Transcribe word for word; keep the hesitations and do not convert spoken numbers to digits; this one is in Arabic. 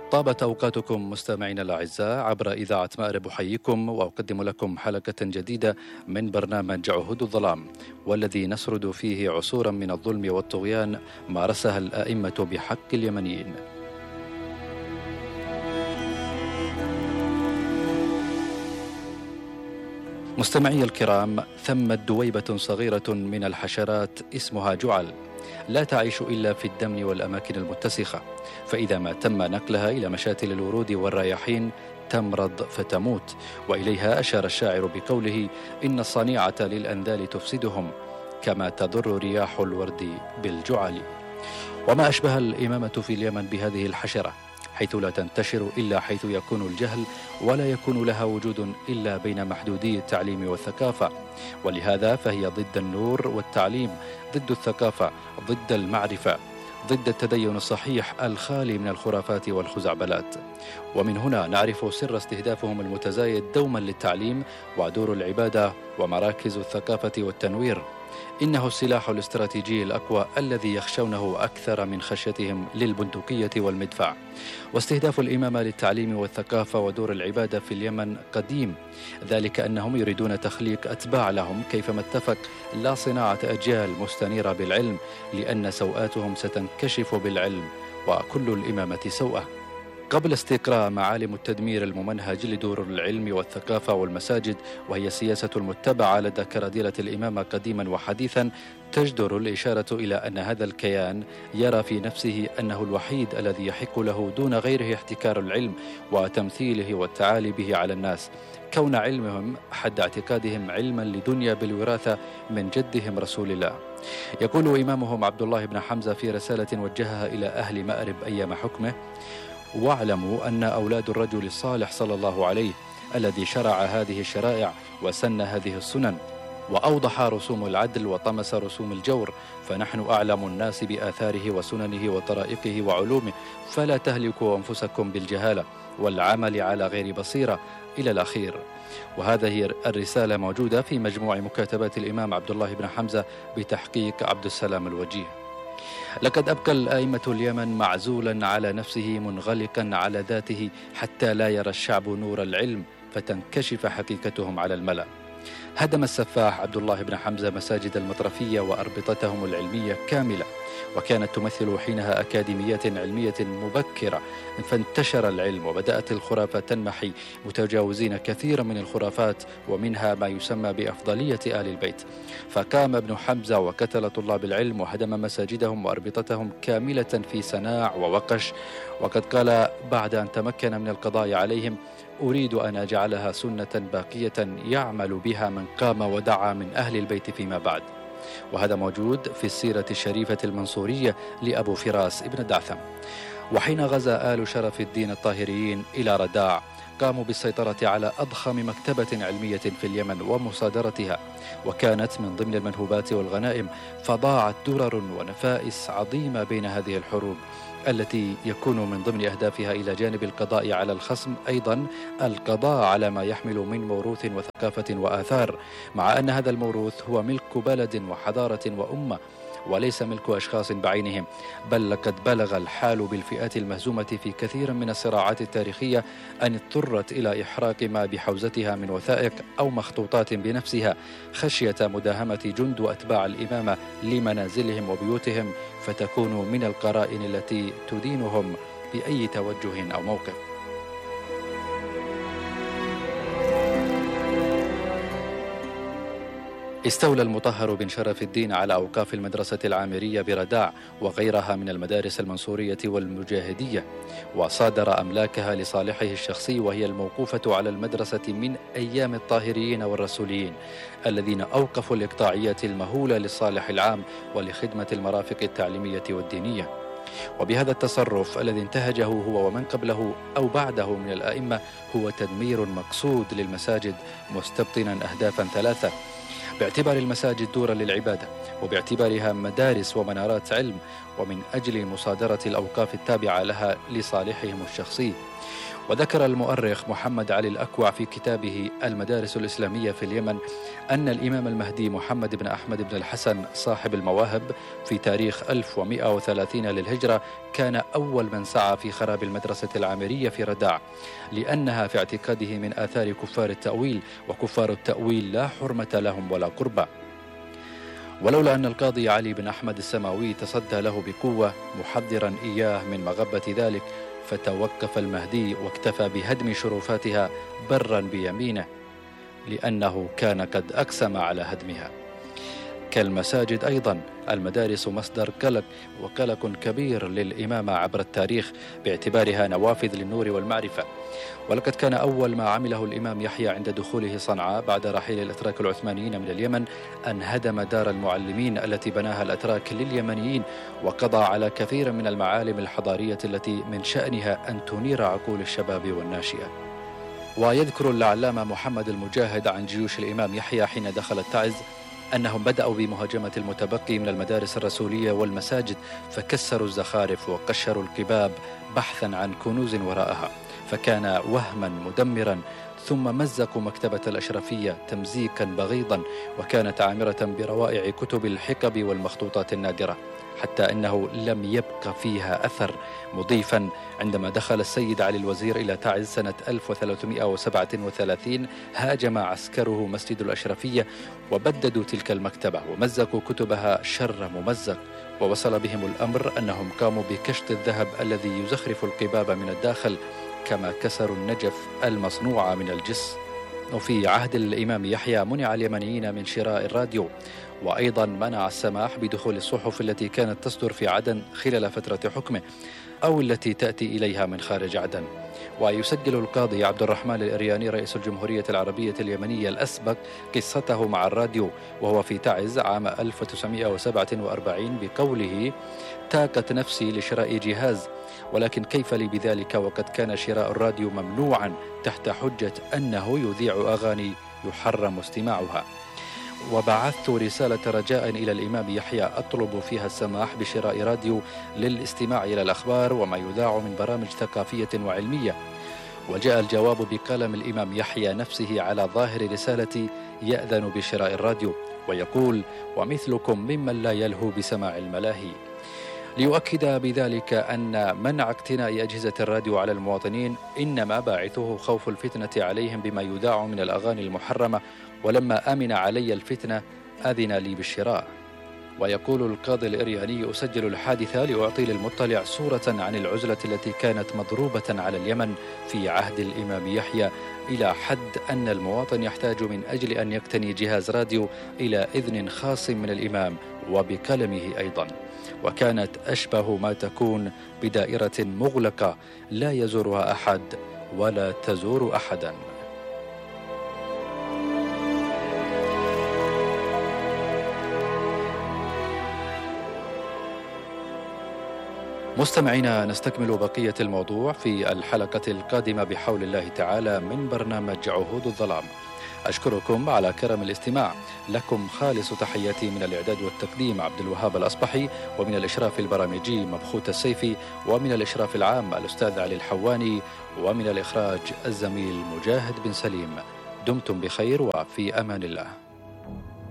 طابت أوقاتكم مستمعينا الأعزاء عبر إذاعة مأرب. أحييكم وأقدم لكم حلقة جديدة من برنامج عهود الظلام، والذي نسرد فيه عصورا من الظلم والطغيان مارسها الآئمة بحق اليمنيين. مستمعي الكرام، ثمت دويبة صغيرة من الحشرات اسمها جعل، لا تعيش إلا في الدمن والأماكن المتسخة، فإذا ما تم نقلها إلى مشاتل الورود والرياحين تمرض فتموت. وإليها أشار الشاعر بقوله: إن الصنيعة للأنذال تفسدهم كما تضر رياح الورد بالجعل. وما أشبه الإمامة في اليمن بهذه الحشرة، حيث لا تنتشر إلا حيث يكون الجهل، ولا يكون لها وجود إلا بين محدودي التعليم والثقافة، ولهذا فهي ضد النور والتعليم، ضد الثقافة، ضد المعرفة، ضد التدين الصحيح الخالي من الخرافات والخزعبلات. ومن هنا نعرف سر استهدافهم المتزايد دوما للتعليم ودور العبادة ومراكز الثقافة والتنوير. إنه السلاح الاستراتيجي الأقوى الذي يخشونه أكثر من خشيتهم للبندقية والمدفع. واستهداف الإمامة للتعليم والثقافة ودور العبادة في اليمن قديم، ذلك أنهم يريدون تخليق أتباع لهم كيفما اتفق، لا صناعة أجيال مستنيرة بالعلم، لأن سوءاتهم ستنكشف بالعلم، وكل الإمامة سوءة. قبل استقراء معالم التدمير الممنهج لدور العلم والثقافة والمساجد، وهي السياسة المتبعة لدى كراديلة الإمامة قديما وحديثا، تجدر الإشارة إلى أن هذا الكيان يرى في نفسه أنه الوحيد الذي يحق له دون غيره احتكار العلم وتمثيله والتعالي به على الناس، كون علمهم حد اعتقادهم علما لدنيا بالوراثة من جدهم رسول الله. يقول إمامهم عبد الله بن حمزة في رسالة وجهها إلى أهل مأرب أيام حكمه: واعلموا أن أولاد الرجل الصالح صلى الله عليه الذي شرع هذه الشرائع وسن هذه السنن وأوضح رسوم العدل وطمس رسوم الجور، فنحن أعلم الناس بآثاره وسننه وطرائقه وعلومه، فلا تهلكوا أنفسكم بالجهالة والعمل على غير بصيرة، إلى الأخير. وهذه الرسالة موجودة في مجموع مكاتبات الإمام عبد الله بن حمزة بتحقيق عبد السلام الوجيه. لقد أبقى الآئمة اليمن معزولا على نفسه، منغلقا على ذاته، حتى لا يرى الشعب نور العلم فتنكشف حقيقتهم على الملأ. هدم السفاح عبد الله بن حمزة مساجد المطرفية وأربطتهم العلمية كاملة، وكانت تمثل حينها أكاديميات علمية مبكرة، فانتشر العلم وبدأت الخرافة تنمحي، متجاوزين كثيرا من الخرافات، ومنها ما يسمى بأفضلية آل البيت. فقام ابن حمزة وقتل طلاب العلم وهدم مساجدهم وأربطتهم كاملة في سناع ووقش، وقد قال بعد أن تمكن من القضاء عليهم: أريد أن أجعلها سنة باقية يعمل بها من قام ودعا من أهل البيت فيما بعد. وهذا موجود في السيرة الشريفة المنصورية لأبو فراس ابن دعثم. وحين غزا آل شرف الدين الطاهريين إلى رداع، قاموا بالسيطرة على أضخم مكتبة علمية في اليمن ومصادرتها، وكانت من ضمن المنهوبات والغنائم، فضاعت درر ونفائس عظيمة بين هذه الحروب التي يكون من ضمن أهدافها إلى جانب القضاء على الخصم أيضا القضاء على ما يحمل من موروث وثقافة وآثار، مع أن هذا الموروث هو ملك بلد وحضارة وأمة، وليس ملك أشخاص بعينهم. بل لقد بلغ الحال بالفئات المهزومة في كثير من الصراعات التاريخية أن اضطرت إلى إحراق ما بحوزتها من وثائق أو مخطوطات بنفسها، خشية مداهمة جند وأتباع الإمامة لمنازلهم وبيوتهم، فتكون من القرائن التي تدينهم بأي توجه أو موقف. استولى المطهر بن شرف الدين على أوقاف المدرسة العامرية برداع وغيرها من المدارس المنصورية والمجاهدية، وصادر أملاكها لصالحه الشخصي، وهي الموقوفة على المدرسة من أيام الطاهريين والرسوليين الذين أوقفوا الإقطاعية المهولة للصالح العام ولخدمة المرافق التعليمية والدينية. وبهذا التصرف الذي انتهجه هو ومن قبله أو بعده من الآئمة هو تدمير مقصود للمساجد، مستبطنا أهدافا ثلاثة: باعتبار المساجد دورا للعبادة، وباعتبارها مدارس ومنارات علم، ومن أجل مصادرة الأوقاف التابعة لها لصالحهم الشخصي. وذكر المؤرخ محمد علي الأكوع في كتابه المدارس الإسلامية في اليمن أن الإمام المهدي محمد بن أحمد بن الحسن صاحب المواهب في تاريخ ألف ومئة وثلاثين للهجرة كان أول من سعى في خراب المدرسة العامرية في رداع، لأنها في اعتقاده من آثار كفار التأويل، وكفار التأويل لا حرمة لهم ولا قربى. ولولا أن القاضي علي بن أحمد السماوي تصدى له بقوة محذرا إياه من مغبة ذلك، فتوقف المهدي واكتفى بهدم شرفاتها برا بيمينه، لأنه كان قد أقسم على هدمها. كالمساجد أيضا، المدارس مصدر قلق وقلق كبير للإمامة عبر التاريخ باعتبارها نوافذ للنور والمعرفة. ولقد كان أول ما عمله الإمام يحيى عند دخوله صنعاء بعد رحيل الأتراك العثمانيين من اليمن أن هدم دار المعلمين التي بناها الأتراك لليمنيين، وقضى على كثير من المعالم الحضارية التي من شأنها أن تنير عقول الشباب والناشئة. ويذكر العلامة محمد المجاهد عن جيوش الإمام يحيى حين دخل تعز أنهم بدأوا بمهاجمة المتبقي من المدارس الرسولية والمساجد، فكسروا الزخارف وقشروا القباب بحثا عن كنوز وراءها، فكان وهما مدمرا. ثم مزقوا مكتبة الأشرفية تمزيقا بغيضا، وكانت عامرة بروائع كتب الحقب والمخطوطات النادرة، حتى أنه لم يبق فيها أثر. مضيفا عندما دخل السيد علي الوزير إلى تعز سنة ألف وثلاثمئة وسبعة وثلاثين هاجم عسكره مسجد الأشرفية وبددوا تلك المكتبة ومزقوا كتبها شر ممزق، ووصل بهم الأمر أنهم قاموا بكشط الذهب الذي يزخرف القباب من الداخل، كما كسروا النجف المصنوع من الجس. وفي عهد الإمام يحيى منع اليمنيين من شراء الراديو، وأيضا منع السماح بدخول الصحف التي كانت تصدر في عدن خلال فترة حكمه أو التي تأتي إليها من خارج عدن. ويسجل القاضي عبد الرحمن الإرياني رئيس الجمهورية العربية اليمنية الأسبق قصته مع الراديو وهو في تعز عام ألف وتسعمئة وسبعة وأربعين بقوله: تاقت نفسي لشراء جهاز، ولكن كيف لي بذلك وقد كان شراء الراديو ممنوعا تحت حجة أنه يذيع أغاني يحرم استماعها. وبعثت رسالة رجاء إلى الإمام يحيى أطلب فيها السماح بشراء راديو للاستماع إلى الأخبار وما يذاع من برامج ثقافية وعلمية. وجاء الجواب بقلم الإمام يحيى نفسه على ظاهر رسالتي يأذن بشراء الراديو، ويقول: ومثلكم ممن لا يلهو بسماع الملاهي. ليؤكد بذلك أن منع اقتناء أجهزة الراديو على المواطنين إنما باعثه خوف الفتنة عليهم بما يذاع من الأغاني المحرمة، ولما آمن علي الفتنة أذن لي بالشراء. ويقول القاضي الإرياني: أسجل الحادثة لأعطي للمطلع صورة عن العزلة التي كانت مضروبة على اليمن في عهد الإمام يحيى، إلى حد أن المواطن يحتاج من أجل أن يقتني جهاز راديو إلى إذن خاص من الإمام وبقلمه أيضا، وكانت أشبه ما تكون بدائرة مغلقة لا يزورها أحد ولا تزور أحدا. مستمعينا، نستكمل بقية الموضوع في الحلقة القادمة بحول الله تعالى من برنامج عهود الظلام. أشكركم على كرم الاستماع. لكم خالص تحياتي من الإعداد والتقديم عبد الوهاب الأصبحي، ومن الإشراف البرامجي مبخوت السيفي، ومن الإشراف العام الأستاذ علي الحواني، ومن الإخراج الزميل مجاهد بن سليم. دمتم بخير وفي أمان الله.